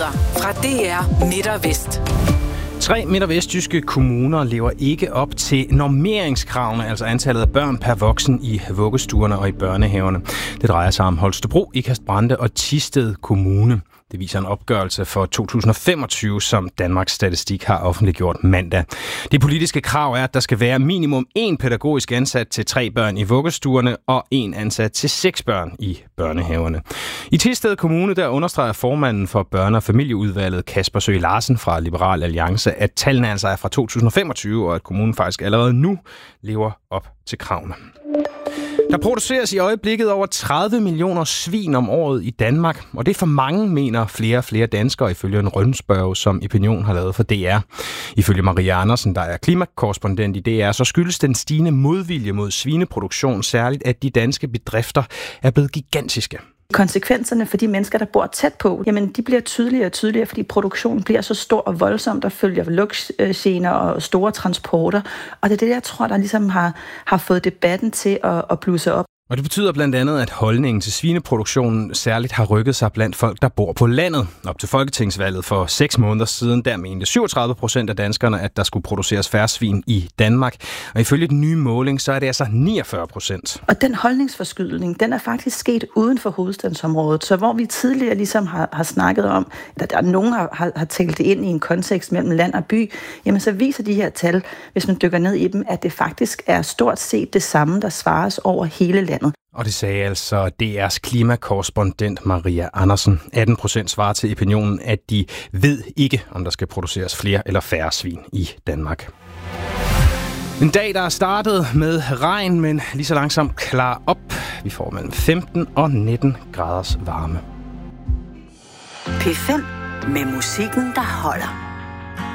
Nyheder fra DR Midt og Vest. 3 midt- og vestjyske kommuner lever ikke op til normeringskravene, altså antallet af børn per voksen i vuggestuerne og i børnehaverne. Det drejer sig om Holstebro, Ikast-Brande og Thisted Kommune. Det viser en opgørelse for 2025, som Danmarks Statistik har offentliggjort mandag. Det politiske krav er, at der skal være minimum 1 pædagogisk ansat til 3 børn i vuggestuerne og 1 ansat til 6 børn i børnehaverne. I Thisted Kommune, der understreger formanden for børne- og familieudvalget Kasper Søe Larsen fra Liberal Alliance, at tallene altså er fra 2025, og at kommunen faktisk allerede nu lever op til kravene. Der produceres i øjeblikket over 30 millioner svin om året i Danmark, og det er for mange, mener flere og flere danskere, ifølge en rundspørge, som Opinion har lavet for DR. Ifølge Maria Andersen, der er klimakorrespondent i DR, så skyldes den stigende modvilje mod svineproduktion særligt, at de danske bedrifter er blevet gigantiske. Konsekvenserne for de mennesker, der bor tæt på, jamen de bliver tydeligere og tydeligere, fordi produktionen bliver så stor og voldsom, der følger lugtgener og store transporter. Og det er det, jeg tror, der ligesom har fået debatten til at blusse op. Og det betyder blandt andet, at holdningen til svineproduktionen særligt har rykket sig blandt folk, der bor på landet. Op til folketingsvalget for 6 måneder siden, der mente 37% af danskerne, at der skulle produceres færre svin i Danmark. Og ifølge den nye måling, så er det altså 49%. Og den holdningsforskydning, den er faktisk sket uden for hovedstadsområdet. Så hvor vi tidligere ligesom har snakket om, at der nogen har talt det ind i en kontekst mellem land og by, jamen så viser de her tal, hvis man dykker ned i dem, at det faktisk er stort set det samme, der svares over hele landet. Og det sagde altså DR's klimakorrespondent Maria Andersen. 18% svarer til Opinionen, at de ved ikke, om der skal produceres flere eller færre svin i Danmark. En dag, der er startet med regn, men lige så langsomt klar op. Vi får mellem 15 og 19 graders varme. P5 med musikken, der holder.